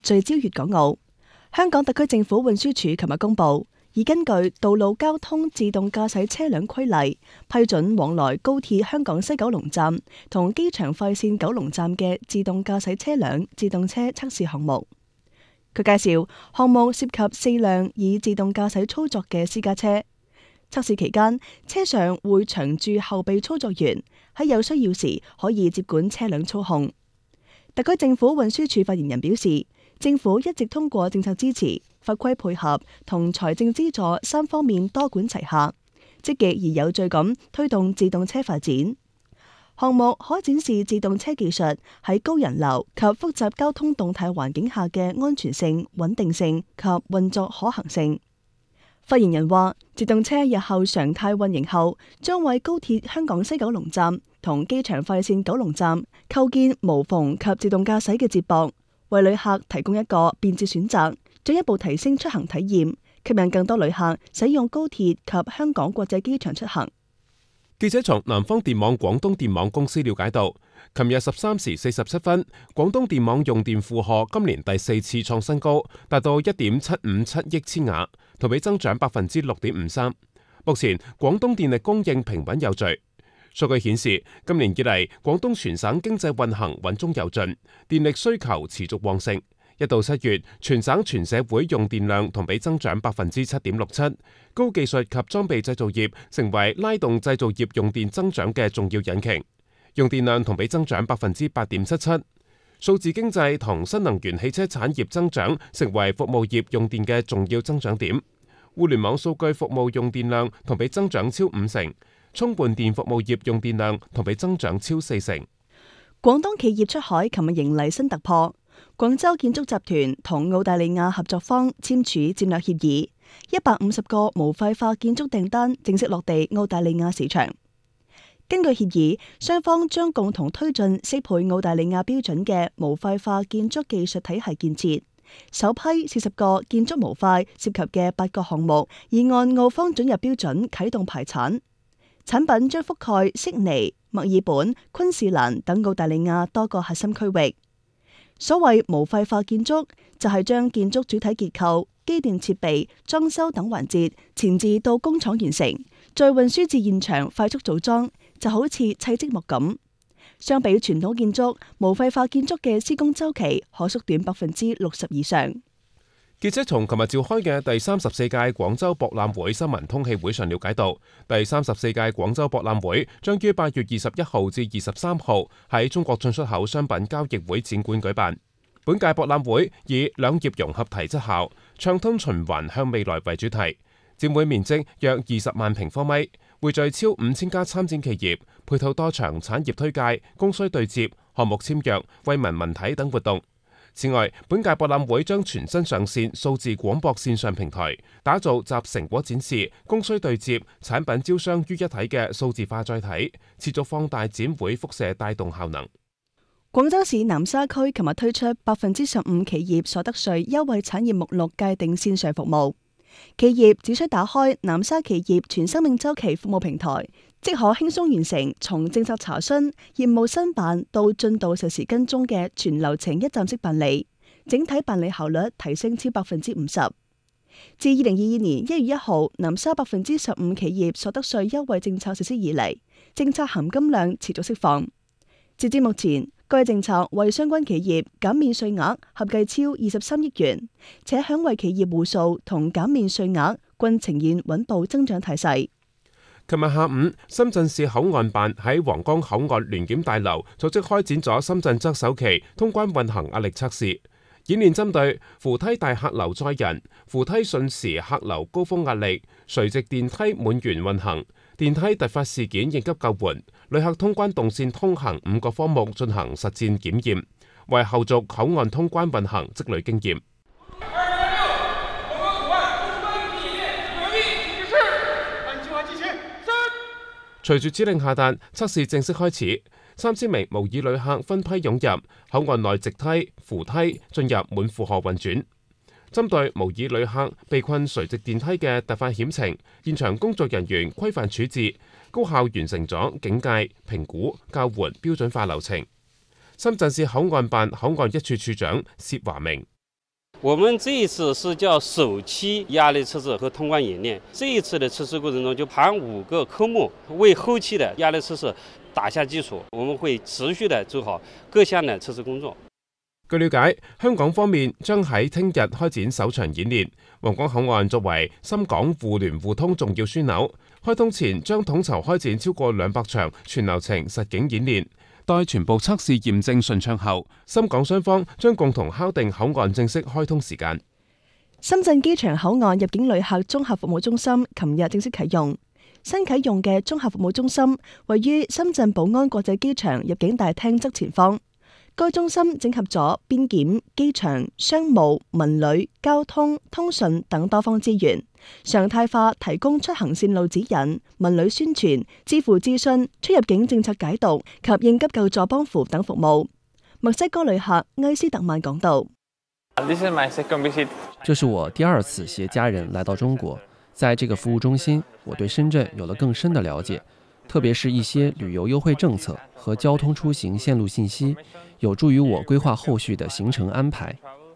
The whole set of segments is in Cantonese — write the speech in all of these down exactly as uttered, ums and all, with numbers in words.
聚焦粵港澳。香港特區政府運輸署琴日公布，已根據《道路交通自動駕駛車輛規例》批准往來高鐵香港西九龍站同機場快線九龍站嘅自動駕駛車輛自動車測試項目。佢介紹，項目涉及四輛以自動駕駛操作嘅私家車。測試期間，車上會長駐後備操作員，喺有需要時可以接管車輛操控。特區政府運輸署發言人表示，政府一直通過政策支持、法規配合同財政資助三方面多管齊下，積極而有序咁推動自動車發展。項目可展示自動車技術喺高人流及複雜交通動態環境下嘅安全性、穩定性及運作可行性。發言人話，自動車日後常態運營後，將為高鐵香港西九龍站同機場快線九龍站構建無縫及自動駕駛嘅接駁，為旅客提供一個便捷選擇，進一步提升出行體驗，吸引更多旅客使用高鐵及香港國際機場出行。 記者從南方電網廣東電網公司了解到，琴日十三時四十七分，廣東電網用電負荷今年第四次創新高，達到一點七五七億千瓦，同比增長百分之六點五三。目前廣東電力供應平穩有序。數據顯示，今年以嚟，廣東全省經濟運行穩中有進，電力需求持續旺盛。一到七月，全省全社會用電量同比增長百分之七點六七，高技術及裝備製造業成為拉動製造業用電增長嘅重要引擎，用電量同比增長百分之八點七七。數字經濟同新能源汽車產業增長成為服務業用電嘅重要增長點，互聯網數據服務用電量同比增長超五成，充換電服務業用電量同比增長超四成。 廣東企業出海琴日迎嚟新突破。廣州建築集團同澳大利亞合作方簽署戰略協議，一百五十個無廢化建築訂單正式落地澳大利亞市場。根據協議，雙方將共同推進適配澳大利亞標準嘅無廢化建築技術體系建設。首批四十個建築模塊涉及嘅八個項目，已按澳方准入標準啟動排產，產品將覆蓋悉尼、墨爾本、昆士蘭等澳大利亞多個核心區域。所謂無廢化建築，就係將建築主體結構、機電設備、裝修等環節前置到工廠完成，再運輸至現場快速組裝，就好似砌積木咁。相比傳統建築，無廢化建築嘅施工週期可縮短百分之六十以上。 記者從琴日召開嘅第三十四屆廣州博覽會新聞通氣會上了解到，第三十四屆廣州博覽會將於八月二十一號至二十三號喺中國進出口商品交易會展館舉辦。本屆博覽會以兩業融合提質效、暢通循環向未來為主題，展會面積約二十萬平方米，匯聚超五千家參展企業，配套多場產業推介、供需對接、項目簽約、惠民文體等活動。此外，本屆博覽會將全新上線數字廣播線上平台，打造集成果展示、供需對接、產品招商於一體嘅數字化載體，持續放大展會輻射帶動效能。 廣州市南沙區琴日推出百分之十五企業所得稅優惠產業目錄界定線上服務，企業只需打開南沙企業全生命週期服務平台，即可輕鬆完成從政策查詢、業務申辦到進度實時跟蹤嘅全流程一站式辦理，整體辦理效率提升超百分之五十。自二零二二年一月一號南沙百分之十五企業所得稅優惠政策實施以嚟，政策含金量持續釋放。截至目前，該政策為相關企業減免稅額合計超二十三億元，且享惠企業戶數同減免稅額均呈現穩步增長態勢。 琴日下午，深圳市口岸辦喺皇崗口岸聯檢大樓組織開展咗深圳側首期通關運行壓力測試演練，針對扶梯大客流載人、扶梯瞬時客流高峰壓力、垂直電梯滿員運行、電梯突發事件應急救援、旅客通關動線通行五個科目進行實戰檢驗，為後續口岸通關運行積累經驗。隨住指令下達，測試正式開始。三千名模擬旅客分批湧入口岸內直梯、扶梯，進入滿負荷運轉。針對模擬旅客被困垂直電梯嘅突發險情，現場工作人員規範處置，高效完成咗警戒、評估、救援標準化流程。深圳市口岸辦口岸一處處長薛華明。 我們這一次是叫首期壓力測試和通關演練，這一次的測試過程中就含五個科目，為後期的壓力測試打下基礎。我們會持續地做好各項的測試工作。 據了解，香港方面將喺聽日開展首場演練。皇崗口岸作為深港互聯互通重要樞紐，開通前將統籌開展超過兩百場全流程實景演練。待全部測試驗證順暢後，深港雙方將共同敲定口岸正式開通時間。 深圳機場口岸入境旅客綜合服務中心琴日正式啟用。新啟用嘅綜合服務中心位於深圳寶安國際機場入境大廳側前方。該中心整合咗邊檢、機場、商務、文旅、交通、通訊等多方資源，常態化提供出行線路指引、文旅宣傳、支付諮詢、出入境政策解讀及應急救助幫扶等服務。墨西哥旅客埃斯特曼講道： 這是我第二次攜家人來到中國，在這個服務中心，我對深圳有了更深的了解，特別是一些旅遊優惠政策和交通出行線路信息，有助於我規劃後續的行程安排。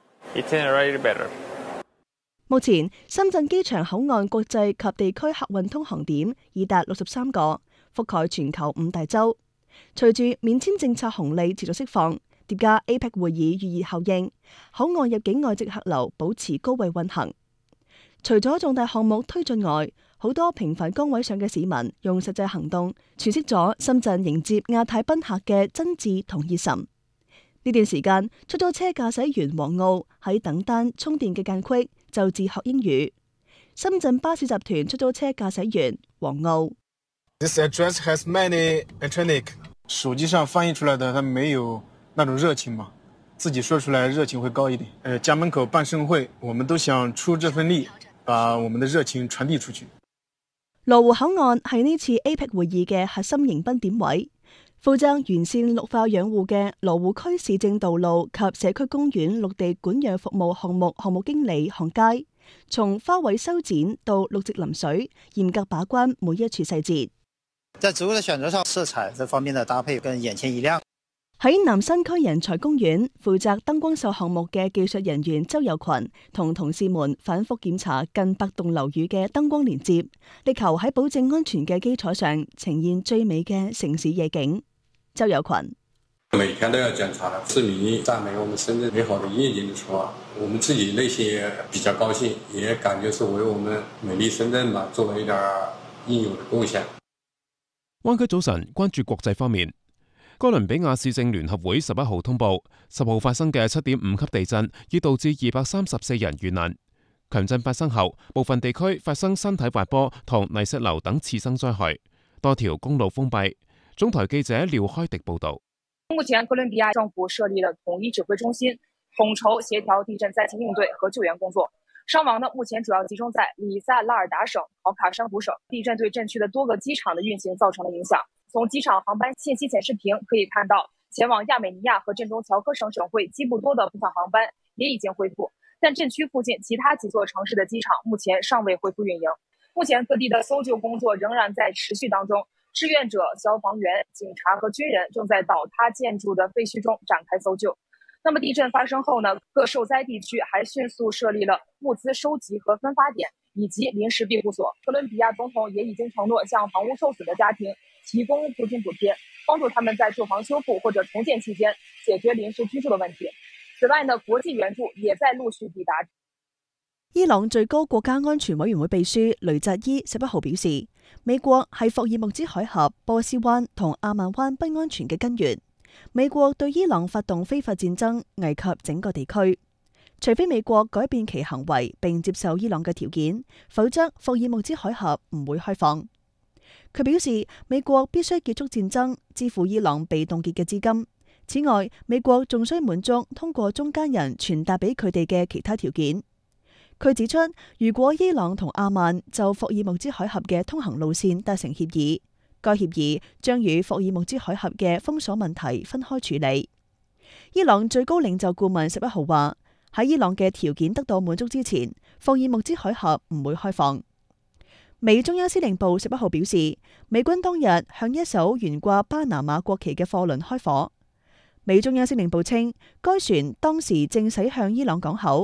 目前，深圳機場口岸國際及地區客運通航點已達六十三個，覆蓋全球五大洲。隨住免簽政策紅利持續釋放，疊加 A P E C 會議預熱效應，口岸入境外籍客流保持高位運行。除咗重大項目推進外，好多平凡崗位上嘅市民用實際行動詮釋咗深圳迎接亞太賓客嘅真摯同熱忱。呢段時間，出租車駕駛員黃奧喺等單充電嘅間隙就自學英語。深圳巴士集團出租車駕駛員黃奧。 This address has many electronic。手機上翻譯出來的，它沒有那種熱情嘛，自己說出來熱情會高一點。呃，家門口辦盛會，我們都想出這份力，把我們的熱情傳遞出去。 羅湖口岸係呢次 A P E C 會議嘅核心迎賓點位。負責完善綠化養護嘅羅湖區市政道路及社區公園綠地管養服務項目項目經理項佳，從花卉修剪到綠植淋水，嚴格把關每一處細節。 在植物的選擇上，色彩這方面的搭配跟眼前一亮。 喺南山區人才公園負責燈光秀項目嘅技術人員周友群同同事們反覆檢查近百棟樓宇嘅燈光連接，力求喺保證安全嘅基礎上呈現最美嘅城市夜景。周友群： 每天都要檢查的，市民讚美我們深圳美好的夜景的時候，我們自己內心也比較高興，也感覺是為我們美麗深圳嘛做了一點應有的貢獻。 灣區早晨關注國際方面，哥倫比亞市政聯合會十一號通報，十號發生嘅七點五級地震已導致二百三十四人遇難。強震發生後，部分地區發生山體滑坡同泥石流等次生災害，多條公路封閉。總台記者廖開迪報道。 目前，哥倫比亞政府設立了統一指揮中心，統籌協調地震災情應對和救援工作。傷亡呢，目前主要集中在里薩拉爾達省、考卡山湖省。地震對震區的多個機場的運行造成了影響。從機場航班信息顯示屏可以看到，前往亞美尼亞和震中喬科省省會基布多的部分航班也已經恢復，但震區附近其他幾座城市的機場目前尚未恢復運營。目前各地的搜救工作仍然在持續當中。志願者、消防員、警察和軍人正在倒塌建築的廢墟中展開搜救。那麼地震發生後呢，各受災地區還迅速設立了物資收集和分發點以及臨時庇護所。哥倫比亞總統也已經承諾向房屋受損的家庭提供租金補貼，幫助他們在住房修復或者重建期間解決臨時居住的問題。此外呢，國際援助也在陸續抵達。 伊朗最高國家安全委員會秘書雷扎伊十一號表示，美國係霍爾木茲海峽、波斯灣同阿曼灣不安全嘅根源。美國對伊朗發動非法戰爭，危及整個地區。除非美國改變其行為並接受伊朗嘅條件，否則霍爾木茲海峽唔會開放。佢表示，美國必須結束戰爭，支付伊朗被凍結嘅資金。此外，美國仲需滿足通過中間人傳達俾佢哋嘅其他條件。佢指出，如果伊朗同阿曼就霍爾木茲海峽嘅通行路線達成協議，該協議將與霍爾木茲海峽嘅封鎖問題分開處理。伊朗最高領袖顧問十一號話，喺伊朗嘅條件得到滿足之前，霍爾木茲海峽唔會開放。美中央司令部十一號表示，美軍當日向一艘懸掛巴拿馬國旗嘅貨輪開火。美中央司令部稱，該船當時正駛向伊朗港口。